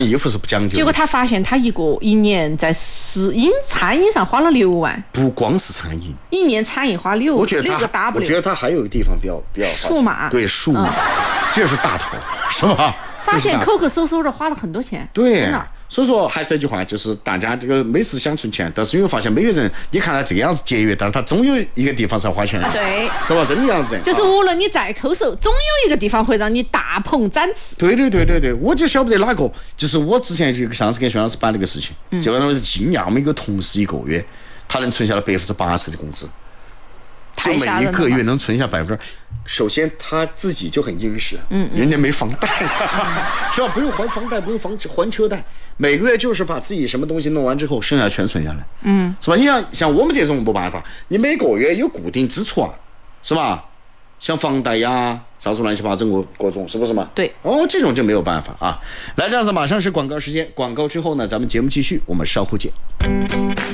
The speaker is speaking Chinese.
衣服是不讲究的。 结果他发现他一年在餐饮上花了6万， 不光是餐饮， 一年餐饮花6个 W。 我觉得他还有一个地方比较数码， 对数码，这是大头，是吧？ 发现抠抠搜搜的花了很多钱， 对， 真的。 所以说还是那句话，就是大家这个每次想存钱，但是你会发现每个人，你看他这个样子节约，但是他总有一个地方是要花钱的， 对， 是吧？真的样子。 就是无论你再抠搜，总有一个地方会让你大鹏展翅。 对，我就晓不得哪个，就是我之前就上次跟薛老师办了个事情，结果我是惊讶，我们一个同事1个月，他能存下来80%的工资。就每一个月能存下80%，首先他自己就很殷实，人家没房贷，是吧？不用还房贷，不用还车贷，每个月就是把自己什么东西弄完之后，剩下全存下来，是吧？你像我们这种没办法，你每个月有固定支出啊，是吧？像房贷呀，啥子乱七八糟各种，是不是嘛？ 对， 这种就没有办法啊。来，这样子马上是广告时间，广告之后呢，咱们节目继续，我们稍后见。